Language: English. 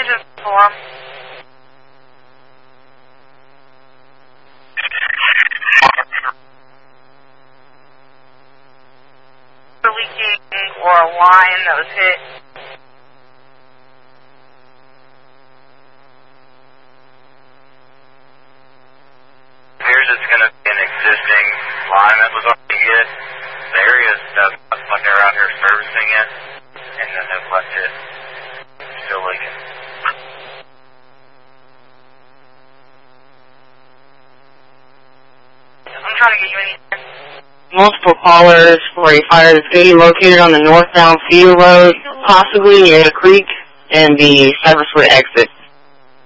just form. Leaking or a line that was hit. Here's it's going to be an existing line that was already hit. The area is like they're out here servicing it, and then they've left it still leaking. I'm trying to get you anything. Multiple callers for a fire that's going to be located on the northbound Cedar Road, possibly near the creek and the Cypresswood exit.